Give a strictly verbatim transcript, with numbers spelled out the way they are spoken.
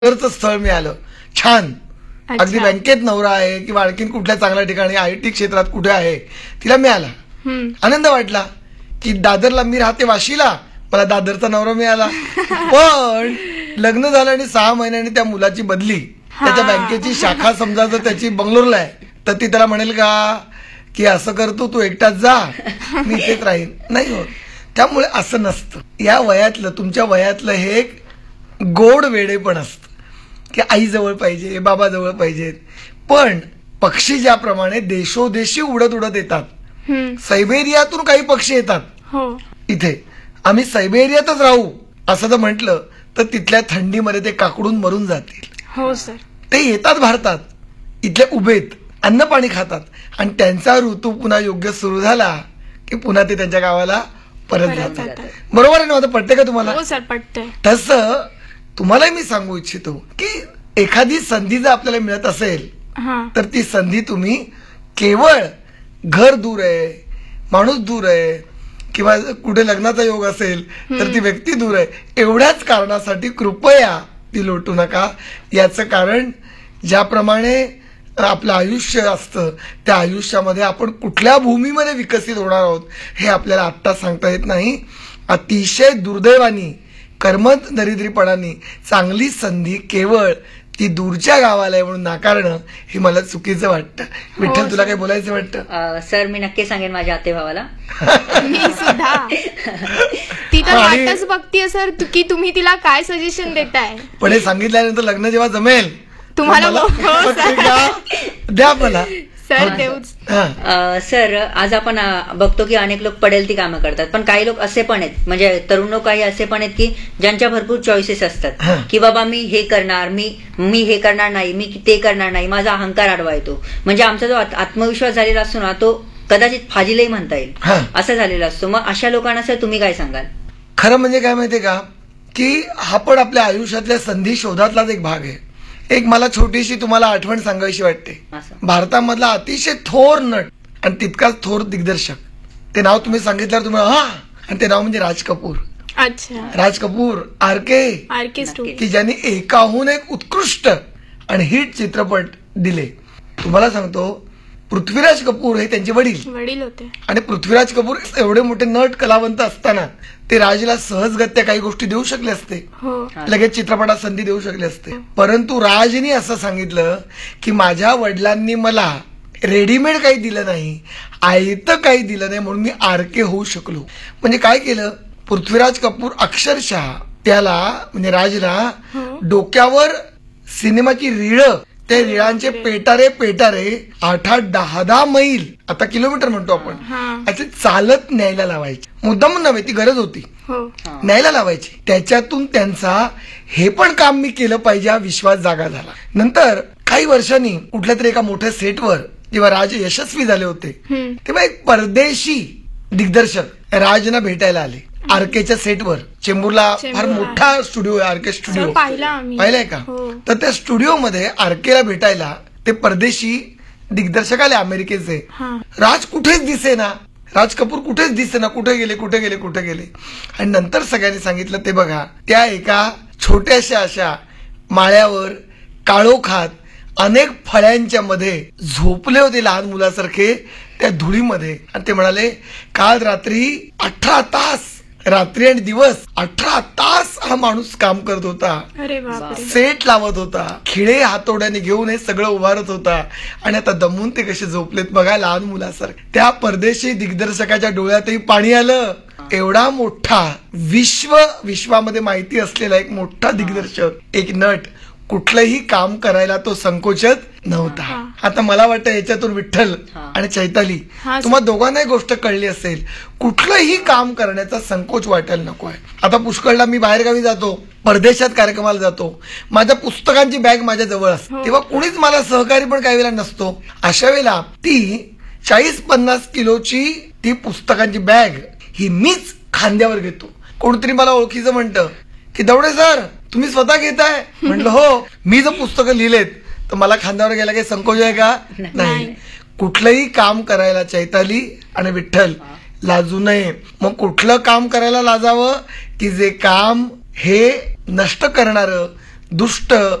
घरचं स्थळ मिळालं, छान, अगदी बँकेत नवरा आहे किंवा आणखीन कुठल्या चांगल्या ठिकाणी आय टी क्षेत्रात कुठे आहे, तिला मिळाला. आनंद वाटला की दादरला मी राहते वाशीला, मला दादरचा नवरा मिळाला. पण लग्न झालं आणि सहा महिन्यांनी त्या मुलाची बदली, त्याच्या बँकेची शाखा समजा जर त्याची बंगलोरला आहे, तर ती त्याला म्हणेल का की असं करतो तू एकटाच जा, मी इथेच राहीन? नाही होत. त्यामुळे असं नसतं. या वयातलं, तुमच्या वयातलं हे एक गोड वेडे पण असतं की आई जवळ पाहिजे, बाबा जवळ पाहिजेत. पण पक्षी ज्याप्रमाणे देशोदेशी उडत उडत येतात, सायबेरियातून काही पक्षी येतात इथे, आम्ही सायबेरियातच राहू असं जर म्हटलं तर तिथल्या थंडीमध्ये ते काकडून मरून जातील. हो सर. ते येतात भारतात, इथले उभेत, अन्न पाणी खातात, आणि त्यांचा ऋतू पुन्हा योग्य सुरू झाला की पुन्हा ते त्यांच्या गावाला परत जातात. बरोबर आहे ना? आता पटते का तुम्हाला? हो सर, पटतंय. तसं तुम्हालाही मी सांगू इच्छितो की एखादी संधी जर आपल्याला मिळत असेल तर ती संधी तुम्ही केवळ घर दूर आहे, माणूस दूर आहे, किंवा कुठे लग्नाचा योग असेल तर ती व्यक्ती दूर आहे, एवढ्याच कारणासाठी कृपया ती लोटू नका. याचं कारण ज्याप्रमाणे आपलं आयुष्य असतं त्या आयुष्यामध्ये आपण कुठल्या भूमीमध्ये विकसित होणार आहोत हे आपल्याला आत्ता सांगता येत नाही. अतिशय दुर्दैवानी, कर्मत दरिद्रीपणाने चांगली संधी केवळ ती दूरच्या गावाला आहे म्हणून नाकारणं हे मला चुकीचं वाटतं. विठ्ठल, तुला काही बोलायचं वाटतं? सर, मी नक्की सांगेन माझ्या आतेभावाला. मी सुद्धा. ती तर वाटच बघतीये सर की तुम्ही तिला काय सजेशन देताय. पण हे सांगितल्यानंतर लग्न जेव्हा जमेल तुम्हाला द्या मला. सर, आज आपण बघतो की अनेक लोक पडेल ती कामं करतात, पण काही लोक असे पण आहेत, म्हणजे तरुण लोक काही असे पण आहेत की ज्यांच्या भरपूर चॉईसेस असतात की बाबा मी हे करणार, मी मी हे करणार नाही, मी ते करणार नाही, माझा अहंकार आडवा येतो. म्हणजे आमचा जो आत्मविश्वास झालेला असतो ना, तो कदाचित फाजीलही म्हणता येईल असं झालेला असतो. मग अशा लोकांना सर तुम्ही काय सांगाल? खरं म्हणजे काय माहितीये का की हा पण आपल्या आयुष्यातल्या संधी शोधातलाच एक भाग आहे. एक मला छोटीशी तुम्हाला आठवण सांगायची वाटते. भारतामधला अतिशय थोर नट आणि तितकाच थोर दिग्दर्शक, ते नाव तुम्ही सांगितल्यावर तुम्हाला हा, आणि ते नाव म्हणजे राज कपूर. अच्छा. राज कपूर, आर के आर के की ज्यांनी एकाहून एक उत्कृष्ट आणि हिट चित्रपट दिले. तुम्हाला सांगतो, पृथ्वीराज कपूर हे त्यांचे वडील वडील होते, आणि पृथ्वीराज कपूर एवढे मोठे नट कलावंत असताना ते राजला सहजगत्या काही गोष्टी देऊ शकले असते, लगेच चित्रपटात संधी देऊ शकले असते. परंतु राजनी असं सांगितलं की माझ्या वडिलांनी मला रेडीमेड काही दिलं नाही, आयतं काही दिलं नाही, म्हणून मी आरके होऊ शकलो. म्हणजे काय केलं, पृथ्वीराज कपूर अक्षरशः त्याला म्हणजे राजला डोक्यावर सिनेमाची रीळ, त्या रिळांचे पेटारे पेटारे आठ आठ दहा दहा मैल, आता किलोमीटर म्हणतो आपण, असे चालत न्यायला लावायचे. मुद्दाम नव्हे, ती गरज होती, न्यायला लावायची. त्याच्यातून त्यांचा हे पण काम मी केलं पाहिजे हा विश्वास जागा झाला. नंतर काही वर्षांनी कुठल्या तरी एका मोठ्या सेटवर जेव्हा राज यशस्वी झाले होते तेव्हा एक परदेशी दिग्दर्शक राजना भेटायला आले आरकेच्या सेटवर. चेंबूरला फार मोठा स्टुडिओ आहे आरके स्टुडिओ, पाहिलाय का? तर त्या स्टुडिओ मध्ये आरकेला भेटायला ते परदेशी दिग्दर्शक आले अमेरिकेचे. राज कुठेच दिसेना, राज कपूर कुठेच दिसेना, कुठे गेले कुठे गेले कुठे गेले आणि नंतर सगळ्यांनी सांगितलं ते बघा, त्या एका छोट्याशा अशा माळ्यावर काळोखात अनेक फळ्यांच्या मध्ये झोपले होते लहान मुलासारखे त्या धुळीमध्ये. आणि ते म्हणाले, काल रात्री अठरा तास, रात्री आणि दिवस अठरा तास हा माणूस काम करत होता, सेट लावत होता, खिळे हातोड्याने घेऊन हे सगळं उभारत होता, आणि आता दमून ते कसे झोपलेत बघा लहान मुलासारखे. त्या परदेशी दिग्दर्शकाच्या डोळ्यातही पाणी आलं. एवढा मोठा विश्व विश्वामध्ये माहिती असलेला एक मोठा दिग्दर्शक, एक नट, कुठलंही काम करायला तो संकोचत नव्हता. आता मला वाटतं याच्यातून विठ्ठल आणि चैताली तुम्हाला दोघांनाही गोष्ट कळली असेल, कुठलंही काम करण्याचा संकोच वाटायला नको आहे. आता पुष्कळला मी बाहेरगावी जातो, परदेशात कार्यक्रमाला जातो, माझ्या पुस्तकांची बॅग माझ्या जवळ असते, तेव्हा कुणीच मला सहकारी पण काही वेळा नसतो. अशा वेळेला ती चाळीस पन्नास किलोची ती पुस्तकांची बॅग ही मीच खांद्यावर घेतो. कोणतरी मला ओळखीचं म्हणतं की दवडे सर तुम्ही स्वतः घेताय? म्हटलं हो, मी जर पुस्तकं लिहिलेत तर मला खांद्यावर गेला काही संकोच आहे का? नाही. कुठलंही काम करायला चैताली आणि विठ्ठल लाजू नये. मग कुठलं काम करायला लाजावं की जे काम हे नष्ट करणारं, दुष्ट